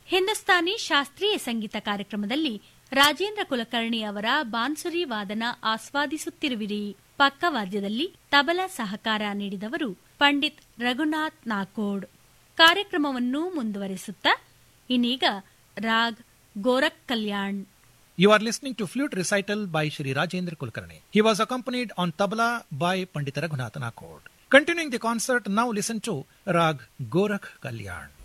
ಹಿಂದೂಸ್ತಾನಿ ಶಾಸ್ತ್ರೀಯ ಸಂಗೀತ ಕಾರ್ಯಕ್ರಮದಲ್ಲಿ ರಾಜೇಂದ್ರ ಕುಲಕರ್ಣಿ ಅವರ ಬಾನ್ಸುರಿ ವಾದನ ಆಸ್ವಾದಿಸುತ್ತಿರುವಿರಿ. ಪಕ್ಕವಾದ್ಯದಲ್ಲಿ ತಬಲಾ ಸಹಕಾರ ನೀಡಿದವರು ಪಂಡಿತ್ ರಘುನಾಥ್ ನಾಕೋಡ್. ಕಾರ್ಯಕ್ರಮವನ್ನು ಮುಂದುವರಿಸುತ್ತಾ ಇನ್ನೀಗ ರಾಗ್ ಗೋರಖ್ Kalyan. You are listening to flute recital by Shri Rajendra Kulkarni. He was accompanied on tabla by Pandit Raghunath Nakod. Continuing the concert, now listen to Rag Gorakh Kalyan.